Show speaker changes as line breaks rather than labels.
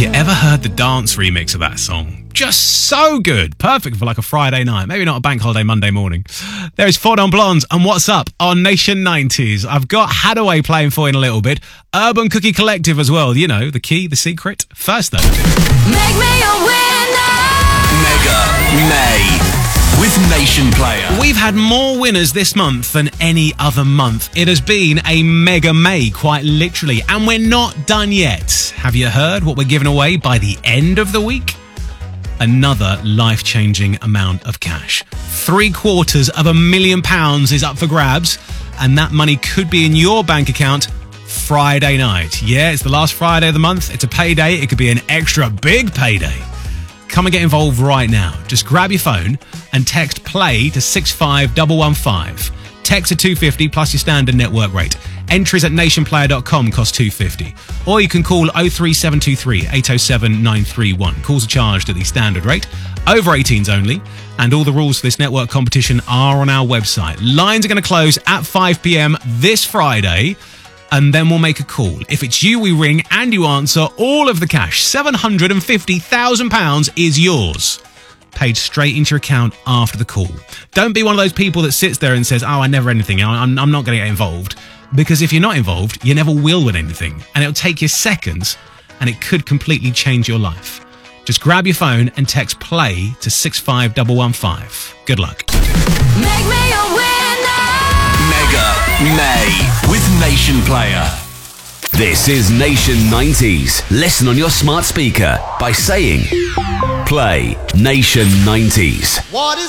you ever heard the dance remix of that song? Just so good. Perfect for like a Friday night. Maybe not a bank holiday Monday morning. There is Four Non Blondes and What's Up on Nation 90s. I've got Hadaway playing for you in a little bit. Urban Cookie Collective as well. You know, the key, the secret. First though.
Make me a winner.
Mega May with Nation Player.
We've had more winners this month than any other month. It has been a Mega May, quite literally. And we're not done yet. Have you heard what we're giving away by the end of the week? Another life-changing amount of cash. £750,000 is up for grabs, and that money could be in your bank account Friday night. Yeah, it's the last Friday of the month. It's a payday. It could be an extra big payday. Come and get involved right now. Just grab your phone and text PLAY to 65115. Text to 250 plus your standard network rate. Entries at nationplayer.com cost £2.50. Or you can call 03723 807 931. Calls are charged at the standard rate. Over 18s only. And all the rules for this network competition are on our website. Lines are going to close at 5 p.m. this Friday. And then we'll make a call. If it's you, we ring and you answer. All of the cash, £750,000, is yours. Paid straight into your account after the call. Don't be one of those people that sits there and says, oh, I never anything. I'm not going to get involved. Because if you're not involved, you never will win anything. And it'll take you seconds, and it could completely change your life. Just grab your phone and text PLAY to 65115. Good luck.
Make me a winner.
Mega May with Nation Player. This is Nation 90s. Listen on your smart speaker by saying, play Nation 90s.
What is